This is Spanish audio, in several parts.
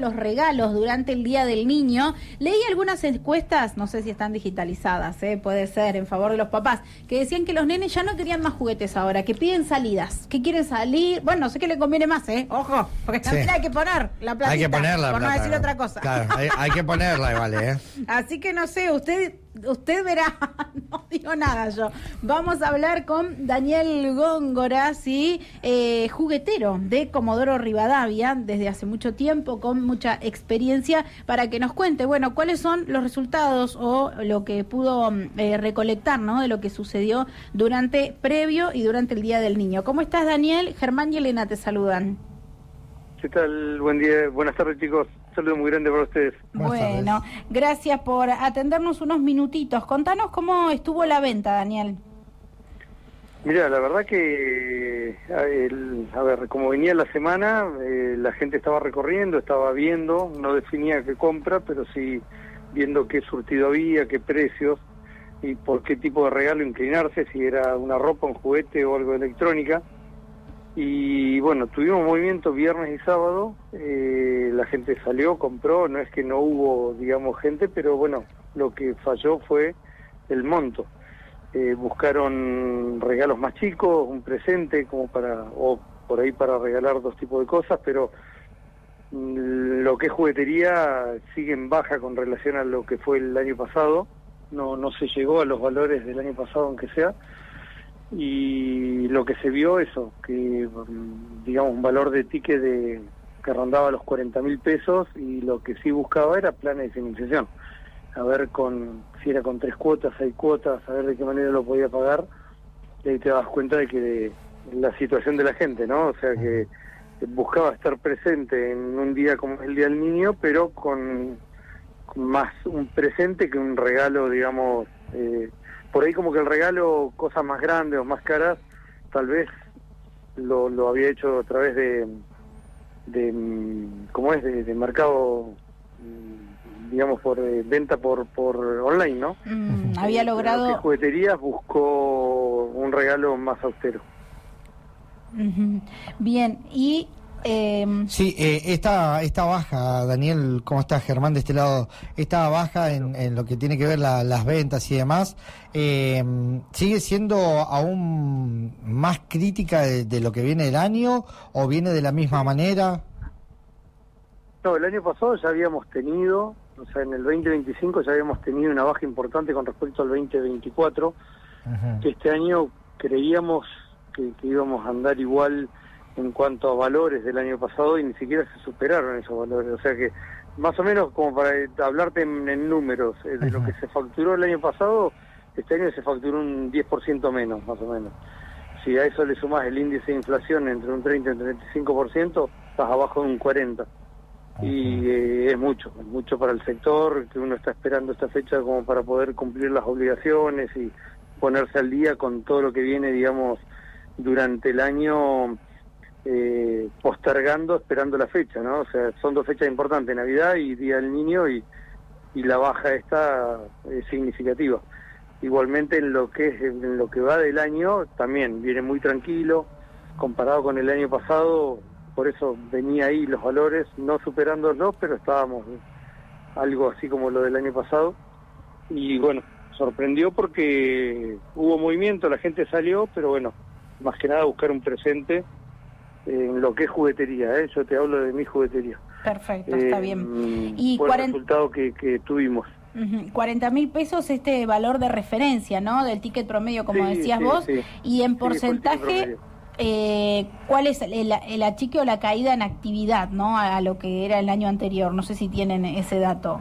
los regalos durante el Día del Niño. Leí algunas encuestas, no sé si están digitalizadas, puede ser, en favor de los papás, que decían que los nenes ya no querían más juguetes ahora, que piden salidas, que quieren salir. Bueno, no sé qué le conviene más, ojo, porque también hay que poner la platita, hay que ponerla, por plata, no decir otra cosa. Claro, hay que ponerla, vale, Así que no sé, usted verá, no digo nada yo. Vamos a hablar con Daniel Góngora, ¿sí? Juguetero de Comodoro Rivadavia, desde hace mucho tiempo, con mucha experiencia, para que nos cuente, bueno, cuáles son los resultados o lo que pudo recolectar, ¿no? De lo que sucedió previo y durante el Día del Niño. ¿Cómo estás, Daniel? Germán y Elena te saludan. ¿Qué tal? Buen día, buenas tardes, chicos. Un saludo muy grande para ustedes. Bueno, gracias por atendernos unos minutitos. Contanos cómo estuvo la venta, Daniel. Mira, la verdad que, a ver, como venía la semana, la gente estaba recorriendo, estaba viendo, no definía qué compra, pero sí viendo qué surtido había, qué precios y por qué tipo de regalo inclinarse, si era una ropa, un juguete o algo de electrónica. Y bueno, tuvimos movimiento viernes y sábado, la gente salió, compró, no es que no hubo, digamos, gente, pero bueno, lo que falló fue el monto. Buscaron regalos más chicos, un presente como o por ahí para regalar dos tipos de cosas, pero lo que es juguetería sigue en baja con relación a lo que fue el año pasado, no se llegó a los valores del año pasado aunque sea. Y lo que se vio eso, que digamos un valor de ticket que rondaba los 40.000 pesos, y lo que sí buscaba era planes de financiación, a ver si era con 3 cuotas, 6 cuotas, a ver de qué manera lo podía pagar, y ahí te das cuenta de la situación de la gente, ¿no? O sea que buscaba estar presente en un día como el Día del Niño, pero con más un presente que un regalo, digamos, por ahí como que el regalo, cosas más grandes o más caras, tal vez lo había hecho a través de mercado, digamos, por venta por online, ¿no? Había logrado... Pero que jugueterías buscó un regalo más austero. Bien, y... Sí, esta baja, Daniel, ¿cómo estás? Germán de este lado, esta baja en lo que tiene que ver las ventas y demás, ¿sigue siendo aún más crítica de lo que viene del año o viene de la misma manera? No, el año pasado ya habíamos tenido, o sea, en el 2025 ya habíamos tenido una baja importante con respecto al 2024, que este año creíamos que íbamos a andar igual en cuanto a valores del año pasado, y ni siquiera se superaron esos valores. O sea que, más o menos, como para hablarte en números, de lo que se facturó el año pasado, este año se facturó un 10% menos, más o menos. Si a eso le sumás el índice de inflación entre un 30 y un 35%, estás abajo de un 40%. Y es mucho para el sector, que uno está esperando esta fecha como para poder cumplir las obligaciones y ponerse al día con todo lo que viene, digamos, durante el año, postergando, esperando la fecha, ¿no? O sea, son dos fechas importantes, Navidad y Día del Niño, y la baja esta es significativa. Igualmente en lo que va del año también viene muy tranquilo comparado con el año pasado, por eso venía ahí los valores, no superándolos, pero estábamos algo así como lo del año pasado. Y bueno, sorprendió porque hubo movimiento, la gente salió, pero bueno, más que nada buscar un presente en lo que es juguetería, yo te hablo de mi juguetería. Perfecto, está bien. Y fue el resultado que tuvimos. 40.000 pesos, este valor de referencia, ¿no? Del ticket promedio, como decías vos, y en porcentaje, ¿cuál es el achique o la caída en actividad, ¿no? A lo que era el año anterior, no sé si tienen ese dato.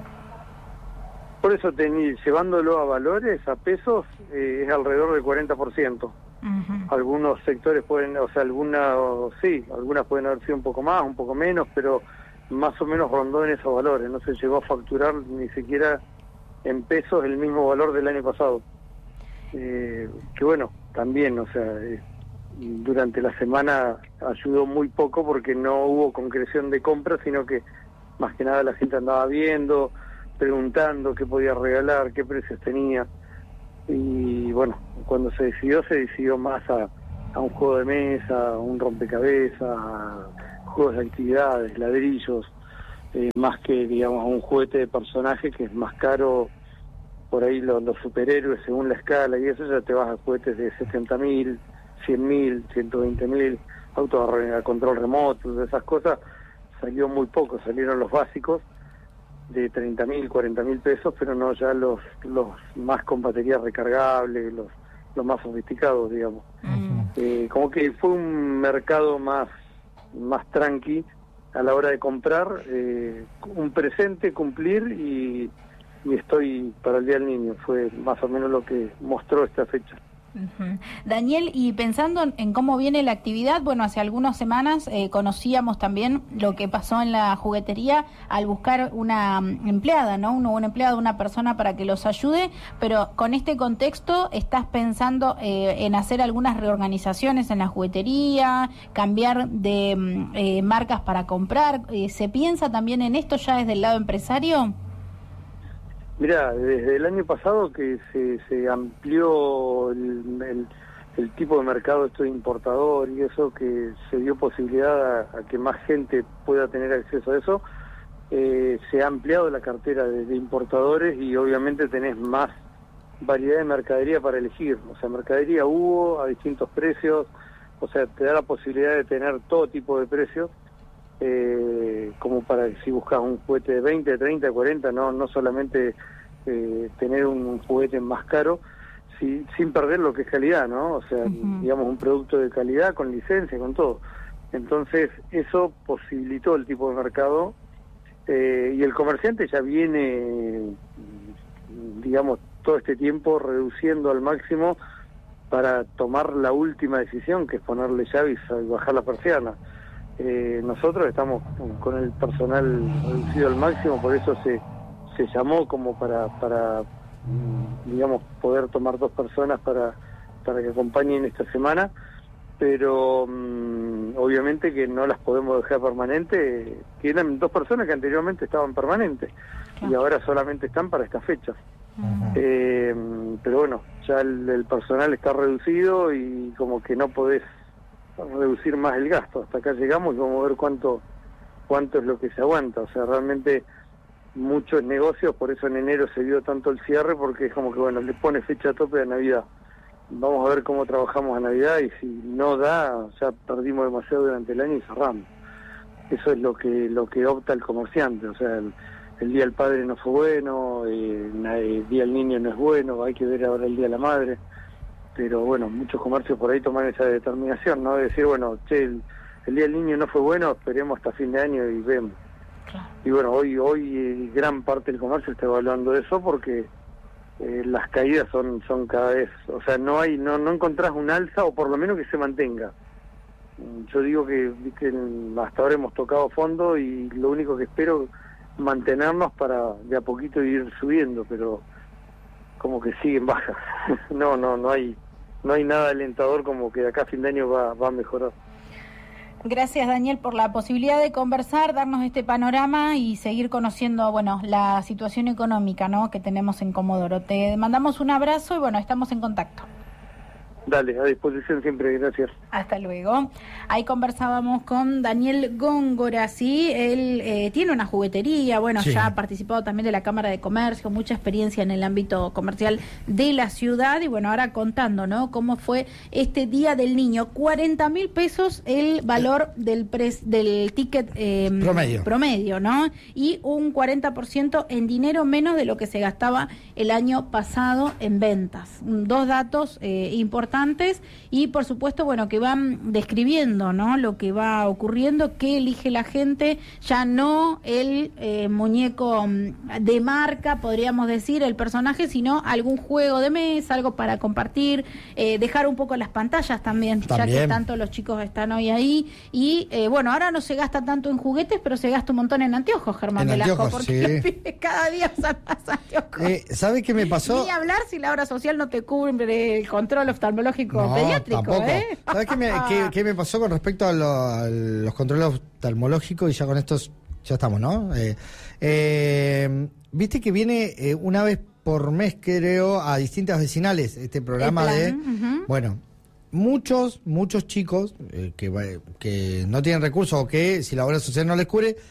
Por eso, llevándolo a valores, a pesos, es alrededor del 40%. Algunos sectores pueden, o sea, algunas pueden haber sido un poco más, un poco menos, pero más o menos rondó en esos valores. No se llegó a facturar ni siquiera en pesos el mismo valor del año pasado. Que bueno, también, o sea, durante la semana ayudó muy poco porque no hubo concreción de compra, sino que más que nada la gente andaba viendo, preguntando qué podía regalar, qué precios tenía. Y bueno, cuando se decidió más a un juego de mesa, a un rompecabezas, a juegos de actividades, ladrillos, más que, digamos, un juguete de personaje que es más caro. Por ahí los superhéroes, según la escala y eso, ya te vas a juguetes de 70.000, 100.000, 120.000, autos a control remoto, de esas cosas. Salió muy poco, salieron los básicos de 30.000, 40.000 pesos, pero no ya los más con baterías recargables, los más sofisticados, digamos. Como que fue un mercado más tranqui a la hora de comprar, un presente, cumplir y estoy para el Día del Niño. Fue más o menos lo que mostró esta fecha. Daniel, y pensando en cómo viene la actividad, bueno, hace algunas semanas conocíamos también lo que pasó en la juguetería al buscar una empleada, ¿no? Un empleado, una persona para que los ayude, pero con este contexto, ¿estás pensando en hacer algunas reorganizaciones en la juguetería, cambiar de marcas para comprar? ¿Se piensa también en esto ya desde el lado empresario? Mira, desde el año pasado que se amplió el tipo de mercado esto de importador y eso, que se dio posibilidad a que más gente pueda tener acceso a eso, se ha ampliado la cartera de importadores y obviamente tenés más variedad de mercadería para elegir. O sea, mercadería hubo a distintos precios, o sea, te da la posibilidad de tener todo tipo de precios. Como para si buscas un juguete de 20, 30, 40, no solamente tener un juguete más caro, sin perder lo que es calidad, ¿no? O sea, digamos, un producto de calidad con licencia, con todo. Entonces, eso posibilitó el tipo de mercado y el comerciante ya viene, digamos, todo este tiempo reduciendo al máximo para tomar la última decisión, que es ponerle llaves y bajar la persiana. Nosotros estamos con el personal reducido al máximo, por eso se llamó como para digamos, poder tomar 2 personas para que acompañen esta semana, pero obviamente que no las podemos dejar permanentes, que eran 2 personas que anteriormente estaban permanentes y ahora solamente están para esta fecha. Pero bueno, ya el personal está reducido y como que no podés reducir más el gasto. Hasta acá llegamos y vamos a ver cuánto es lo que se aguanta. O sea, realmente muchos negocios, por eso en enero se vio tanto el cierre, porque es como que, bueno, le pone fecha a tope a Navidad. Vamos a ver cómo trabajamos a Navidad y si no da, ya perdimos demasiado durante el año y cerramos. Eso es lo que opta el comerciante. O sea, el Día del Padre no fue bueno, el Día del Niño no es bueno, hay que ver ahora el Día de la Madre. Pero bueno, muchos comercios por ahí toman esa determinación, ¿no? De decir, bueno, che, el Día del Niño no fue bueno, esperemos hasta fin de año y vemos. Claro. Y bueno, hoy gran parte del comercio está evaluando eso porque las caídas son cada vez, o sea, no encontrás un alza, o por lo menos que se mantenga. Yo digo que hasta ahora hemos tocado fondo y lo único que espero es mantenernos para de a poquito ir subiendo, pero como que siguen bajas. No hay nada alentador como que de acá a fin de año va a mejorar. Gracias, Daniel, por la posibilidad de conversar, darnos este panorama y seguir conociendo, bueno, la situación económica, ¿no?, que tenemos en Comodoro. Te mandamos un abrazo y bueno, estamos en contacto. Dale, a disposición siempre, gracias. Hasta luego. Ahí conversábamos con Daniel Góngora, ¿sí? Él tiene una juguetería, bueno, sí, ya ha participado también de la Cámara de Comercio, mucha experiencia en el ámbito comercial de la ciudad y bueno, ahora contando, ¿no?, cómo fue este Día del Niño. 40.000 pesos el valor del ticket promedio, ¿no? Y un 40% en dinero menos de lo que se gastaba el año pasado en ventas. 2 datos importantes y por supuesto, bueno, que van describiendo, ¿no?, lo que va ocurriendo, que elige la gente, ya no el muñeco de marca, podríamos decir, el personaje, sino algún juego de mesa, algo para compartir, dejar un poco las pantallas también, ya que tanto los chicos están hoy ahí, y bueno, ahora no se gasta tanto en juguetes, pero se gasta un montón en anteojos, Germán Velasco, porque sí, los pibes cada día usan más anteojos. ¿Sabes qué me pasó? Ni hablar si la obra social no te cubre el control oftalmológico pediátrico, tampoco. ¿Sabes qué me pasó con respecto a los controles oftalmológicos? Y ya con estos ya estamos, ¿no? Viste que viene una vez por mes, creo, a distintas vecinales este programa de... Bueno, muchos chicos que no tienen recursos o que si la obra social no les cubre,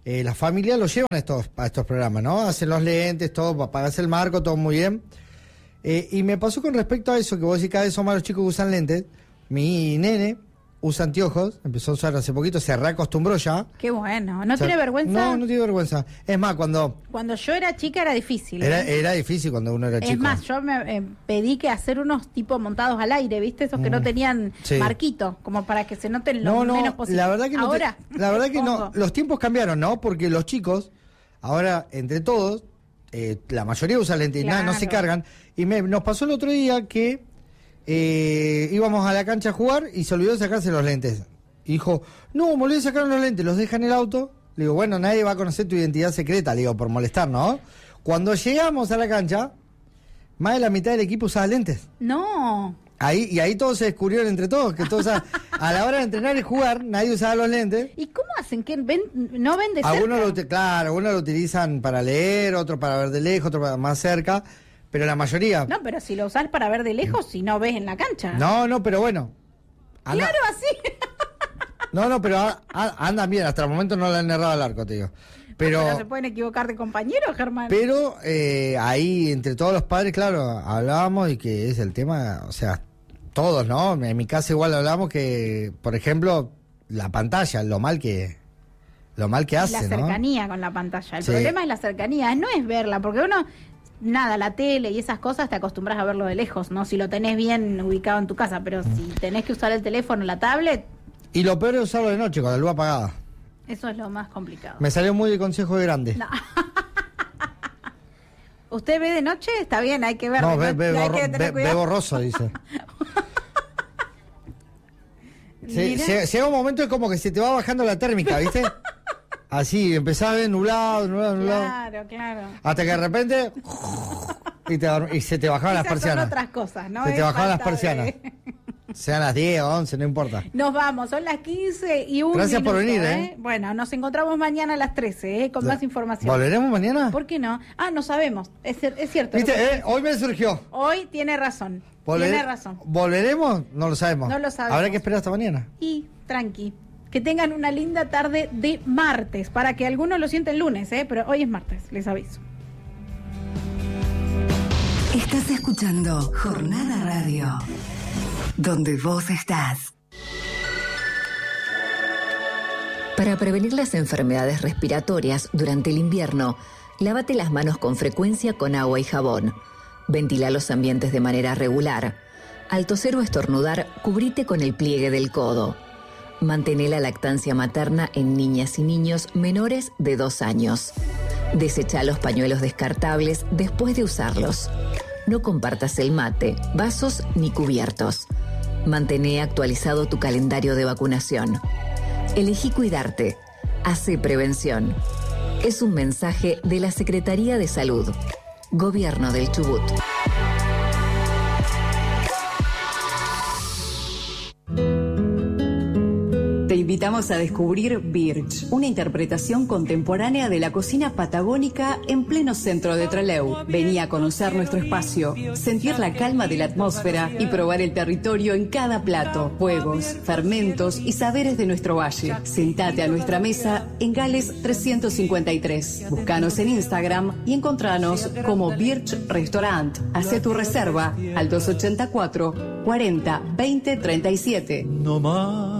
las familias los llevan a estos programas, ¿no? Hacen los lentes, todo, pagas el marco, todo muy bien. Y me pasó con respecto a eso, que vos decís cada vez son más los chicos que usan lentes. Mi nene usa anteojos, empezó a usar hace poquito, se reacostumbró ya. Qué bueno. ¿No tiene vergüenza? No tiene vergüenza. Es más, cuando yo era chica era difícil. Era difícil cuando uno era chico. Es más, yo me pedí que hacer unos tipos montados al aire, ¿viste? Esos que no tenían marquito, como para que se noten lo menos posible. La verdad que ahora, la verdad que no. Los tiempos cambiaron, ¿no? Porque los chicos, ahora, entre todos, la mayoría usa lentes y nada, no se cargan. Y nos pasó el otro día que íbamos a la cancha a jugar y se olvidó de sacarse los lentes. Y dijo, no, me olvidé de sacar los lentes, los deja en el auto. Le digo, bueno, nadie va a conocer tu identidad secreta, le digo, por molestar, ¿no? Cuando llegamos a la cancha, más de la mitad del equipo usaba lentes. No. Ahí todos se descubrieron entre todos, que todos a la hora de entrenar y jugar, nadie usaba los lentes. ¿Y cómo hacen? ¿Que no ven de cerca? Algunos lo utilizan para leer, otro para ver de lejos, otro para más cerca. Pero la mayoría... No, pero si lo usás para ver de lejos, si no ves en la cancha. No, pero bueno. Claro, así. No, pero andan bien. Hasta el momento no le han errado al arco, te digo. Pero se pueden equivocar de compañero, Germán. Pero ahí, entre todos los padres, claro, hablábamos y que es el tema, o sea, todos, ¿no? En mi casa igual hablábamos que, por ejemplo, la pantalla, lo mal que hace, la cercanía, ¿no? Con la pantalla. El problema es la cercanía, no es verla, porque uno... Nada, la tele y esas cosas te acostumbras a verlo de lejos, ¿no? Si lo tenés bien ubicado en tu casa, pero si tenés que usar el teléfono, la tablet... Y lo peor es usarlo de noche, con la luz apagada. Eso es lo más complicado. Me salió muy de consejo de grande. No. ¿Usted ve de noche? Está bien, hay que ver. No, ve borroso, dice. Llega un momento es como que se te va bajando la térmica, ¿viste? Así, empezás a ver nublado. Claro. Hasta que de repente... y se te bajaban las persianas. Son otras cosas, ¿no? Se te bajaban las persianas. Sean las 10 o 11, no importa. Nos vamos, son las 15:01. Gracias por venir, ¿eh? Bueno, nos encontramos mañana a las 13, con más información. ¿Volveremos mañana? ¿Por qué no? No sabemos, es cierto. ¿Viste? Hoy me surgió. Hoy tiene razón. Tiene razón. ¿Volveremos? No lo sabemos. No lo sabemos. Habrá que esperar hasta mañana. Y tranqui. Que tengan una linda tarde de martes, para que algunos lo sienten lunes, pero hoy es martes, les aviso. Estás escuchando Jornada Radio, donde vos estás. Para prevenir las enfermedades respiratorias durante el invierno, lávate las manos con frecuencia con agua y jabón. Ventila los ambientes de manera regular. Al toser o estornudar, cubrite con el pliegue del codo. Mantén la lactancia materna en niñas y niños menores de 2 años. Desecha los pañuelos descartables después de usarlos. No compartas el mate, vasos ni cubiertos. Mantén actualizado tu calendario de vacunación. Elegí cuidarte. Hace prevención. Es un mensaje de la Secretaría de Salud. Gobierno del Chubut. Te invitamos a descubrir Birch, una interpretación contemporánea de la cocina patagónica en pleno centro de Trelew. Vení a conocer nuestro espacio, sentir la calma de la atmósfera y probar el territorio en cada plato, juegos, fermentos y saberes de nuestro valle. Sentate a nuestra mesa en Gales 353. Búscanos en Instagram y encontranos como Birch Restaurant. Hacé tu reserva al 284 40 20 37. No más.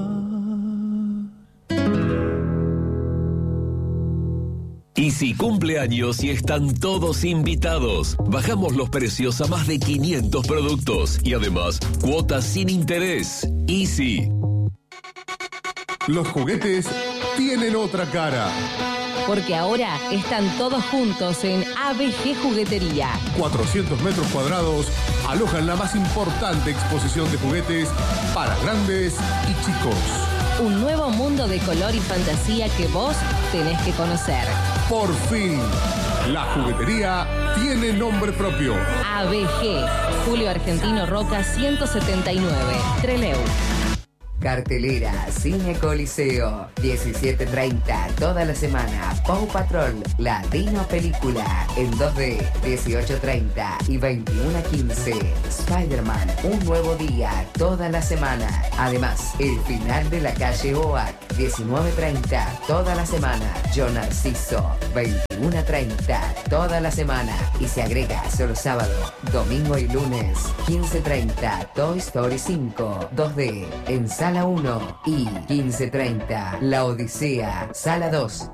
Easy cumple años y están todos invitados. Bajamos los precios a más de 500 productos y además cuotas sin interés. Easy. Los juguetes tienen otra cara. Porque ahora están todos juntos en ABG Juguetería. 400 metros cuadrados alojan la más importante exposición de juguetes para grandes y chicos. Un nuevo mundo de color y fantasía que vos tenés que conocer. Por fin, la juguetería tiene nombre propio. ABG, Julio Argentino Roca 179, Trelew. Cartelera Cine Coliseo, 17:30 toda la semana. Paw Patrol, la Dino Película, en 2D, 18:30 y 21:15. Spider-Man, un nuevo día toda la semana. Además, el final de la calle Oak, 19:30 toda la semana. Yo Narciso, 21:30 toda la semana. Y se agrega solo sábado, domingo y lunes, 15:30 Toy Story 5, 2D, en Sala 1 y 15:30 La Odisea, Sala 2.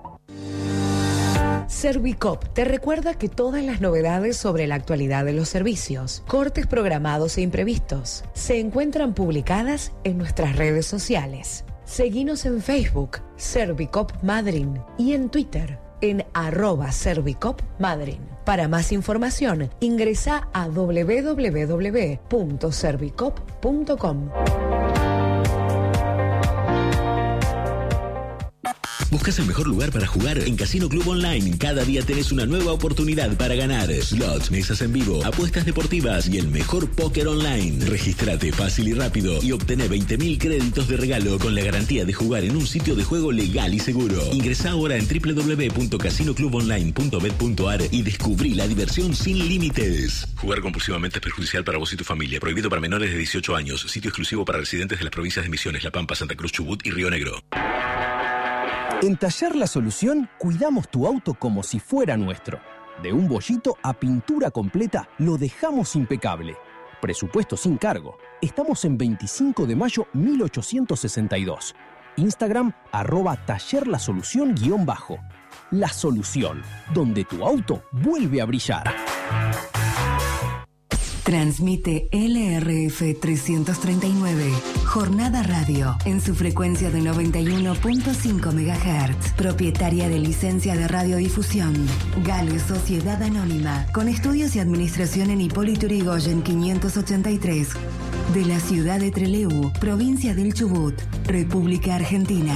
Servicop te recuerda que todas las novedades sobre la actualidad de los servicios, cortes programados e imprevistos, se encuentran publicadas en nuestras redes sociales. Seguinos en Facebook, Servicop Madryn, y en Twitter, en @ServicopMadryn. Para más información, ingresa a www.servicop.com. ¿Buscas el mejor lugar para jugar? En Casino Club Online, cada día tenés una nueva oportunidad para ganar. Slots, mesas en vivo, apuestas deportivas y el mejor póker online. Regístrate fácil y rápido y obtené 20.000 créditos de regalo con la garantía de jugar en un sitio de juego legal y seguro. Ingresá ahora en www.casinoclubonline.bet.ar y descubrí la diversión sin límites. Jugar compulsivamente es perjudicial para vos y tu familia. Prohibido para menores de 18 años. Sitio exclusivo para residentes de las provincias de Misiones, La Pampa, Santa Cruz, Chubut y Río Negro. En Taller La Solución cuidamos tu auto como si fuera nuestro. De un bollito a pintura completa lo dejamos impecable. Presupuesto sin cargo. Estamos en 25 de mayo 1862. Instagram @tallerlasolución_. La Solución, donde tu auto vuelve a brillar. Transmite LRF 339, Jornada Radio, en su frecuencia de 91.5 MHz, propietaria de licencia de radiodifusión. Gale Sociedad Anónima, con estudios y administración en Hipólito Yrigoyen 583, de la ciudad de Trelew, provincia del Chubut, República Argentina.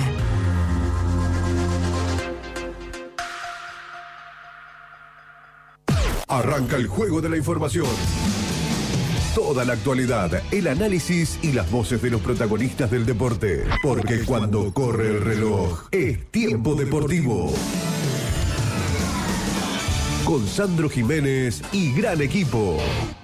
Arranca el juego de la información. Toda la actualidad, el análisis y las voces de los protagonistas del deporte. Porque cuando corre el reloj, es tiempo deportivo. Con Sandro Jiménez y gran equipo.